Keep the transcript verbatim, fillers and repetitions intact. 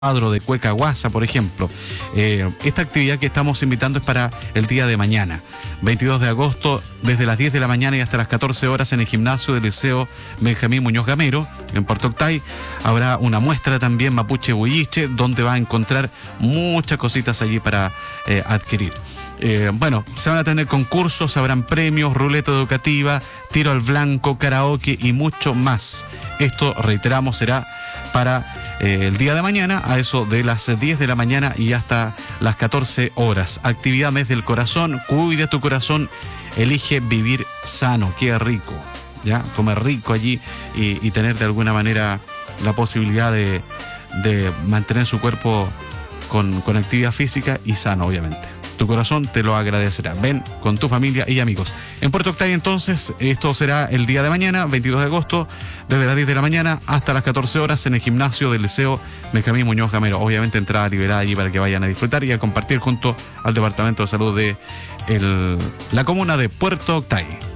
cuadro de Cueca Guasa, por ejemplo. Eh, esta actividad que estamos invitando es para el día de mañana, veintidós de agosto, desde las diez de la mañana y hasta las catorce horas en el gimnasio del Liceo Benjamín Muñoz Gamero, en Puerto Octay. Habrá una muestra también Mapuche Bulliche, donde va a encontrar muchas cositas allí para eh, adquirir. Eh, bueno, se van a tener concursos, habrán premios, ruleta educativa, tiro al blanco, karaoke y mucho más. Esto, reiteramos, será para eh, el día de mañana, a eso de las diez de la mañana y hasta las catorce horas. Actividad Mes del Corazón, cuida tu corazón, elige vivir sano, qué rico, ¿ya? Comer rico allí y, y tener de alguna manera la posibilidad de, de mantener su cuerpo con, con actividad física y sano, obviamente. Tu corazón te lo agradecerá. Ven con tu familia y amigos. En Puerto Octay, entonces, esto será el día de mañana, veintidós de agosto, desde las diez de la mañana hasta las catorce horas en el gimnasio del Liceo Benjamín Muñoz Gamero. Obviamente, entrada liberada allí para que vayan a disfrutar y a compartir junto al Departamento de Salud de el, la comuna de Puerto Octay.